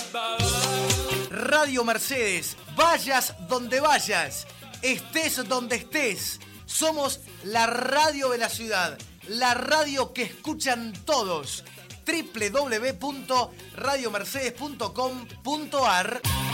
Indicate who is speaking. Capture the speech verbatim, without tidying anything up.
Speaker 1: Radio Mercedes, vayas donde vayas, estés donde estés. Somos la radio de la ciudad, la radio que escuchan todos. doble u doble u doble u punto radio mercedes punto com punto a r